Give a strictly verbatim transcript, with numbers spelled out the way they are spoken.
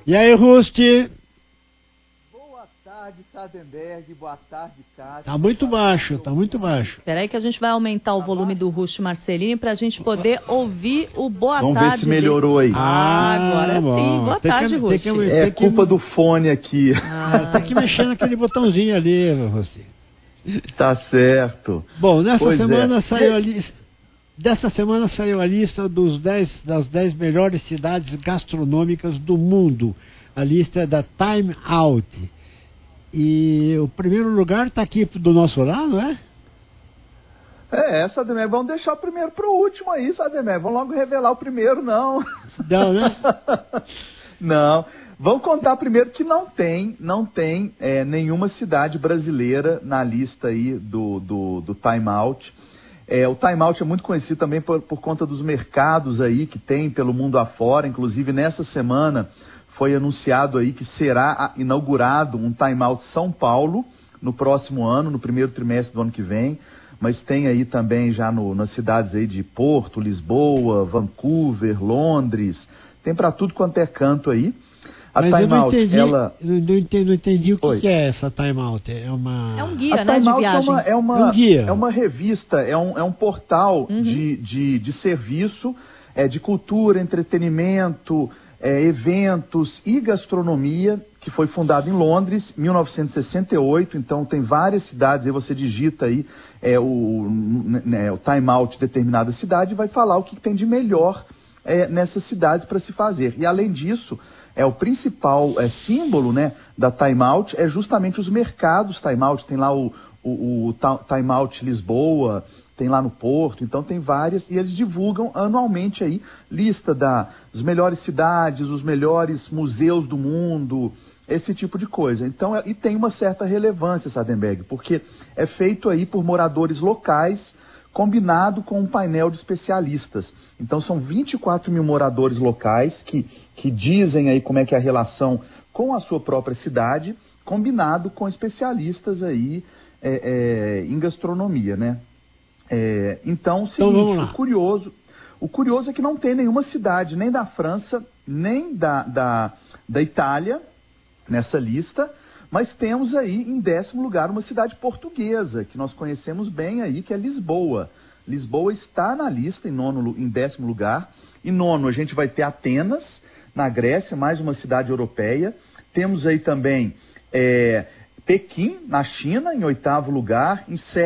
E aí, Rusti? Boa tarde, Sardenberg. Boa tarde, Cássio. Tá muito baixo, tá muito baixo. Espera aí que a gente vai aumentar o volume do Rusti Marcelini pra gente poder ouvir o boa Vamos tarde. ver se melhorou dele. aí. Ah, agora bom. sim. Boa Tem tarde, que, Rusti. tem que, É tem culpa que, do fone aqui. Ah, tem que mexer naquele botãozinho ali, Rusti. Tá certo. Bom, nessa Pois semana é. saiu a lista. Dessa semana saiu a lista dos dez, das dez melhores cidades gastronômicas do mundo. A lista é da Time Out. E o primeiro lugar está aqui do nosso lado, é? É, Sardenberg, vamos deixar o primeiro pro último aí, Sardenberg. Vamos logo revelar o primeiro, não. Não, né? Não. Vamos contar primeiro que não tem, não tem é, nenhuma cidade brasileira na lista aí do, do, do Time Out. É, o Time Out é muito conhecido também por, por conta dos mercados aí que tem pelo mundo afora. Inclusive, nessa semana foi anunciado aí que será inaugurado um Time Out São Paulo no próximo ano, no primeiro trimestre do ano que vem. Mas tem aí também já no, nas cidades aí de Porto, Lisboa, Vancouver, Londres. Tem para tudo quanto é canto aí. A Mas eu Time não Out, entendi, ela... eu não entendi, não entendi o que, Oi. que é essa Time Out. É uma... É um guia, A né, Time de Out viagem. é uma, é uma, É um guia. é uma revista, é um, é um portal Uhum. de, de, de serviço, é, de cultura, entretenimento, é, eventos e gastronomia, que foi fundado em Londres, em mil novecentos e sessenta e oito. Então tem várias cidades, aí você digita aí é, o, né, o Time Out de determinada cidade e vai falar o que tem de melhor é, nessas cidades para se fazer. E além disso, é o principal é, símbolo, né, da Time Out é justamente os mercados Time Out. Tem lá o, o, o Time Out Lisboa, tem lá no Porto, então tem várias, e eles divulgam anualmente aí lista da, das melhores cidades, os melhores museus do mundo, esse tipo de coisa. Então, é, e tem uma certa relevância, Sardenberg, porque é feito aí por moradores locais, combinado com um painel de especialistas. Então são vinte e quatro mil moradores locais que, que dizem aí como é que é a relação com a sua própria cidade, combinado com especialistas aí é, é, em gastronomia, né? É, então, o seguinte, Então, vamos lá. o curioso, o curioso é que não tem nenhuma cidade, nem da França, nem da, da, da Itália, nessa lista, mas temos aí, em décimo lugar, uma cidade portuguesa, que nós conhecemos bem aí, que é Lisboa. Lisboa está na lista, em, nono, em décimo lugar. Em nono, a gente vai ter Atenas, na Grécia, mais uma cidade europeia. Temos aí também é, Pequim, na China, em oitavo lugar. Em sétimo,